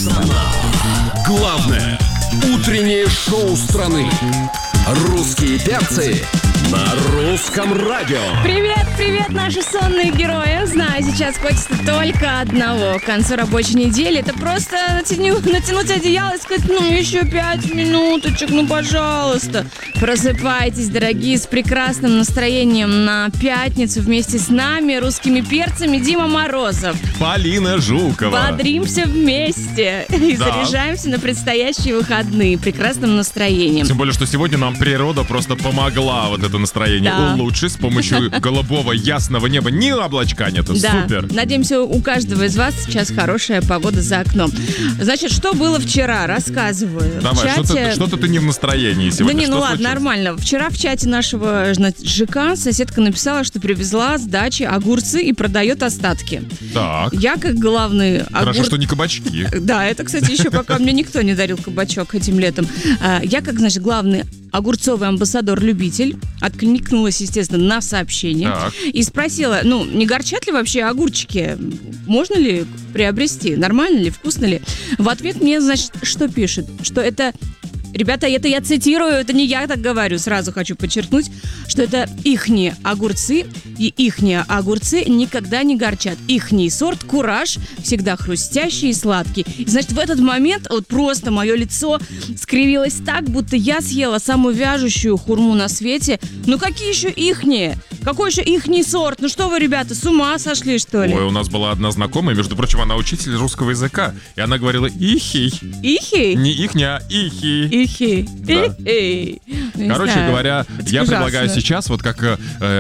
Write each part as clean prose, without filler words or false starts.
страна. Главное утреннее шоу страны. Русские перцы на русском радио. Привет, привет, наши сонные герои. Знаю, сейчас хочется только одного. К концу рабочей недели это просто натянуть одеяло и сказать: ну, еще 5 минуточек, ну, пожалуйста. Просыпайтесь, дорогие, с прекрасным настроением на пятницу вместе с нами, русскими перцами. Дима Морозов, Полина Жукова. Бодримся вместе и заряжаемся на предстоящие выходные прекрасным настроением. Тем более, что сегодня нам природа просто помогла вот это настроение улучшить с помощью голубого ясного неба. Ни облачка нету. Да. Супер. Надеемся, у каждого из вас сейчас хорошая погода за окном. Значит, что было вчера? Рассказываю. Давай, в чате... что-то ты не в настроении сегодня. Да не, что ну ладно, случилось? нормально. Вчера в чате нашего ЖК соседка написала, что привезла с дачи огурцы и продает остатки. Так. Я как главный Хорошо, что не кабачки. Да, это, кстати, еще пока мне никто не дарил кабачок этим летом. Я как, значит, главный огурцовый амбассадор-любитель откликнулась, естественно, на сообщение и спросила, ну, не горчат ли вообще огурчики? Можно ли приобрести? Нормально ли? Вкусно ли? В ответ мне, значит, что пишет? Что это... Ребята, это я цитирую, это не я так говорю, сразу хочу подчеркнуть, что это ихние огурцы, и ихние огурцы никогда не горчат. Ихний сорт кураж, всегда хрустящий и сладкий. И, значит, в этот момент вот просто мое лицо скривилось так, будто я съела самую вяжущую хурму на свете. Ну какие еще ихние? Какой еще ихний сорт? Ну что вы, ребята, с ума сошли, что ли? Ой, у нас была одна знакомая, между прочим, она учитель русского языка, и она говорила «ихий». Ихий? Не ихня, а ихий. Ихи. Да. Короче знаю. говоря, я предлагаю сейчас, вот как...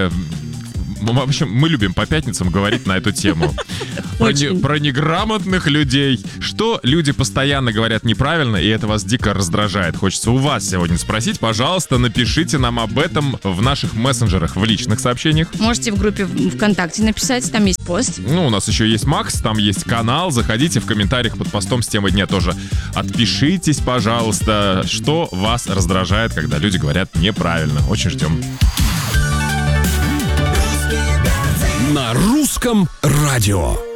в общем, мы любим по пятницам говорить на эту тему. Про неграмотных людей. Что люди постоянно говорят неправильно, и это вас дико раздражает. Хочется у вас сегодня спросить. Пожалуйста, напишите нам об этом в наших мессенджерах, в личных сообщениях. Можете в группе ВКонтакте написать, там есть пост. Ну, у нас еще есть Макс, там есть канал. Заходите в комментариях под постом с темой дня тоже. Отпишитесь, пожалуйста, что вас раздражает, когда люди говорят неправильно. Очень ждем. На русском радио.